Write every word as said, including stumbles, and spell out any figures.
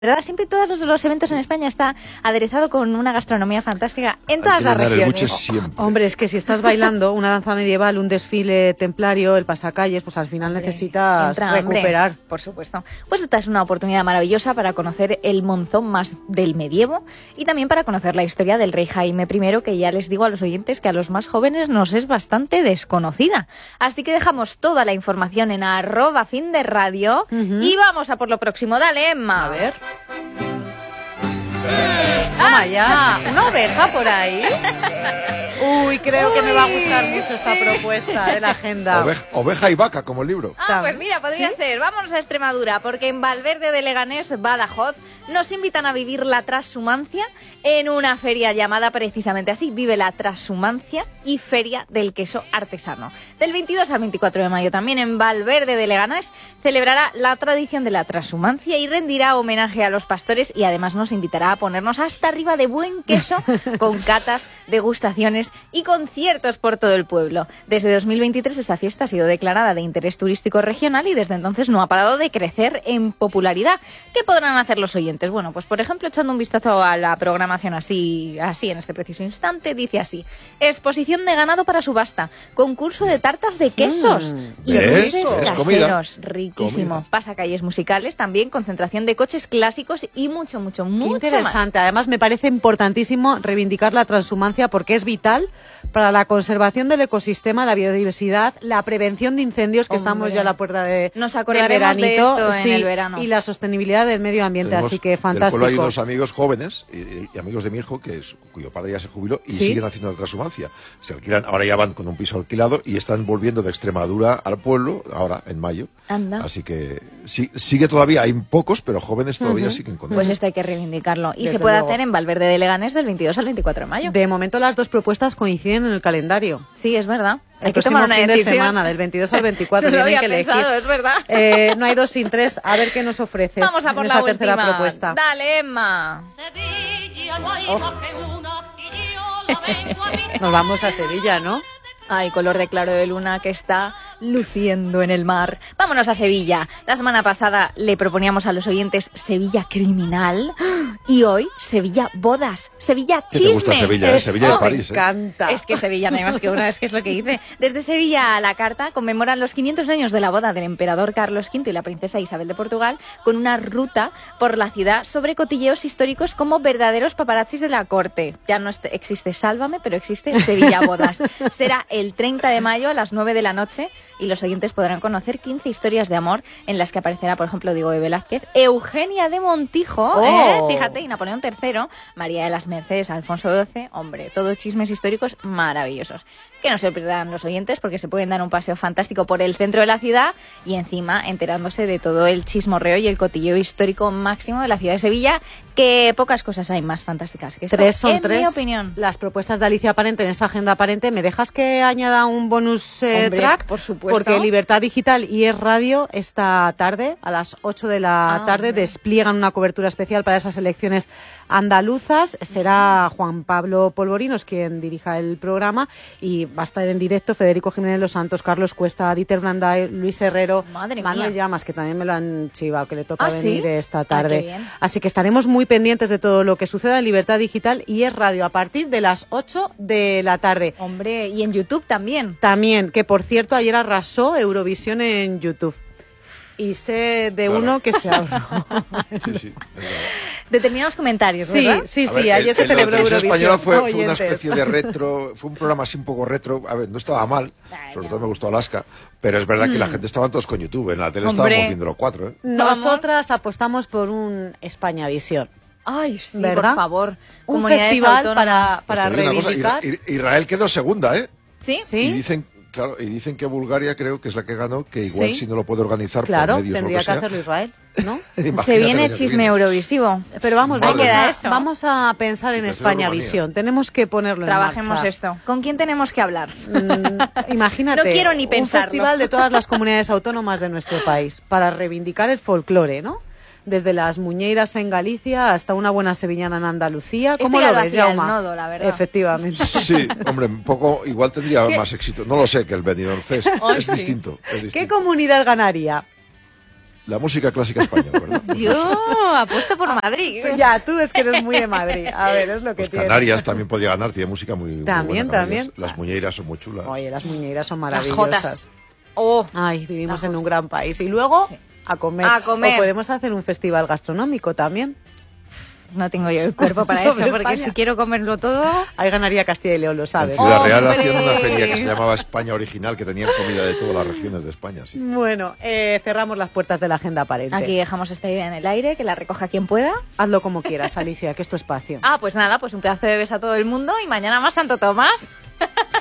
¿Verdad? Siempre todos los, los eventos en España está aderezado con una gastronomía fantástica en todas las regiones. Hombre, es que si estás bailando una danza medieval, un desfile templario, el pasacalles, pues al final hombre, necesitas entra, recuperar. Hombre, por supuesto. Pues esta es una oportunidad maravillosa para conocer el Monzón más del medievo y también para conocer la historia del rey Jaime primero, que ya les digo a los oyentes que a los más jóvenes nos es bastante desconocida. Así que dejamos toda la información en arroba fin de radio uh-huh. y vamos a por lo próximo. Dale, Emma. A ver. Toma ya, una oveja por ahí. Uy, creo Uy. que me va a gustar mucho esta propuesta de la agenda. Oveja, oveja y vaca, como el libro. Ah, pues mira, podría ¿Sí? ser. Vámonos a Extremadura, porque en Valverde de Leganés, Badajoz, nos invitan a vivir la transhumancia en una feria llamada precisamente así, Vive la Transhumancia y Feria del Queso Artesano. Del veintidós al veinticuatro de mayo también en Valverde de Leganés celebrará la tradición de la transhumancia y rendirá homenaje a los pastores y además nos invitará a ponernos hasta arriba de buen queso con catas, degustaciones y conciertos por todo el pueblo. Desde dos mil veintitrés esta fiesta ha sido declarada de interés turístico regional y desde entonces no ha parado de crecer en popularidad. ¿Qué podrán hacer los oyentes? Bueno, pues por ejemplo, echando un vistazo a la programación así, así en este preciso instante, dice así: exposición de ganado para subasta, concurso de tartas de quesos mm, y dulces caseros, riquísimo. Comida. Pasacalles musicales también, concentración de coches clásicos y mucho, mucho, mucho Qué interesante. más. Además, me parece importantísimo reivindicar la transhumancia porque es vital para la conservación del ecosistema, la biodiversidad, la prevención de incendios, que Hombre. estamos ya a la puerta de Nos acordaremos del veranito, de esto en sí, el verano. Y la sostenibilidad del medio ambiente, Tenemos así que fantástico. Hay unos amigos jóvenes y, y amigos de mi hijo que es, cuyo padre ya se jubiló y ¿Sí? siguen haciendo la transhumancia. Se alquilan, ahora ya van con un piso alquilado y están volviendo de Extremadura al pueblo, ahora en mayo. Anda. Así que sí, sigue todavía, hay pocos, pero jóvenes todavía uh-huh. siguen con Pues esto hay que reivindicarlo. Y Desde se puede luego. hacer en Valverde de Leganés del veintidós al veinticuatro de mayo. De momento las dos propuestas coinciden en el calendario. Sí, es verdad. El hay que tomar una fin decisión. de semana, del veintidós al veinticuatro. No lo había que pensado, elegir. es verdad. Eh, no hay dos sin tres. A ver qué nos ofreces. Vamos a por en la esa tercera última. propuesta. Dale, Emma. Oh. Nos vamos a Sevilla, ¿no? Ay, color de claro de luna que está luciendo en el mar. Vámonos a Sevilla. La semana pasada le proponíamos a los oyentes Sevilla criminal y hoy Sevilla bodas, Sevilla chisme. ¿Qué te gusta Sevilla? ¿eh? Sevilla de París. Me encanta. ¿eh? Es que Sevilla no hay más que una, es que es lo que dice. Desde Sevilla a la carta conmemoran los quinientos años de la boda del emperador Carlos quinto y la princesa Isabel de Portugal con una ruta por la ciudad sobre cotilleos históricos como verdaderos paparazzis de la corte. Ya no existe Sálvame, pero existe Sevilla bodas. Será el el treinta de mayo a las nueve de la noche y los oyentes podrán conocer quince historias de amor en las que aparecerá, por ejemplo, Diego de Velázquez, Eugenia de Montijo, oh. ¿eh? Fíjate, y Napoleón tercero, María de las Mercedes, Alfonso doce, hombre, todos chismes históricos maravillosos. Que no se pierdan los oyentes porque se pueden dar un paseo fantástico por el centro de la ciudad y encima enterándose de todo el chismorreo y el cotilleo histórico máximo de la ciudad de Sevilla, que pocas cosas hay más fantásticas que esto. Tres son en tres. mi opinión. Las propuestas de Alicia Parente en esa agenda aparente. ¿Me dejas que añada un bonus eh, Hombre, track? Por supuesto. Porque Libertad Digital y Es Radio esta tarde, a las ocho de la ah, tarde, hombre. despliegan una cobertura especial para esas elecciones andaluzas. Será Juan Pablo Polvorinos quien dirija el programa y va a estar en directo Federico Jiménez Los Santos, Carlos Cuesta, Dieter Branday, Luis Herrero, Madre Manuel mía. Llamas, que también me lo han chivado, que le toca ¿Ah, venir sí? esta tarde. Ah, Así que estaremos muy pendientes de todo lo que suceda en Libertad Digital y Es Radio a partir de las ocho de la tarde. Hombre, y en YouTube también. También, que por cierto ayer arrasó Eurovisión en YouTube. Y sé de claro. uno que se ahorró. Sí, sí, determinados comentarios, sí, ¿verdad? Sí, sí, ver, sí, ayer el, se el celebró Eurovisión. Española fue, fue una especie de retro, fue un programa así un poco retro, a ver, no estaba mal, Ay, sobre no. todo me gustó Alaska, pero es verdad mm. que la gente estaba todos con YouTube, en la tele Hombre. estábamos viendo los cuatro, ¿eh? Nosotras apostamos por un Españavisión. Ay, sí, ¿verdad? por favor. Un festival para, para pues reivindicar. Cosa, Israel quedó segunda, ¿eh? ¿Sí? Sí. Y dicen, claro, y dicen que Bulgaria creo que es la que ganó, que igual sí. si no lo puede organizar claro, por medios tendría o lo que, que hacerlo Israel, ¿no? Se viene chisme eurovisivo. Pero vamos, Madre vamos a, eso. vamos a pensar en Españavisión. Tenemos que ponerlo Trabajemos en marcha. esto. ¿Con quién tenemos que hablar? Mm, imagínate, no quiero ni pensarlo. Un festival de todas las comunidades autónomas de nuestro país para reivindicar el folclore, ¿no? Desde las muñeiras en Galicia hasta una buena sevillana en Andalucía. ¿Cómo Esto lo ya ves, lo hacía Jaume? el nodo, la verdad. Efectivamente. Sí, hombre, un poco, igual tendría ¿Qué? más éxito. No lo sé, que el Benidorm Fest. Ay, es, sí. distinto, es distinto. ¿Qué comunidad ganaría? La música clásica española, ¿verdad? Yo apuesto por Madrid. Tú, ya, tú es que eres muy de Madrid. A ver, es lo que Pues tiene. Canarias también podría ganar, tiene música muy, muy También, buena, también. Las muñeiras son muy chulas. Oye, las muñeiras son Las maravillosas. jotas. Oh, Ay, vivimos las en un gran país. Y luego, Sí. a comer. A comer. O podemos hacer un festival gastronómico también. no tengo yo el cuerpo para eso, Sobre porque España. si quiero comerlo todo... Ahí ganaría Castilla y León, lo En sabes. Ciudad Real ¡Hombre! hacían una feria que se llamaba España Original, que tenían comida de todas las regiones de España. Sí. Bueno, eh, cerramos las puertas de la agenda aparente. Aquí dejamos esta idea en el aire, que la recoja quien pueda. Hazlo como quieras, Alicia, que es tu espacio. Ah, pues nada, pues un pedazo de beso a todo el mundo y mañana más Santo Tomás.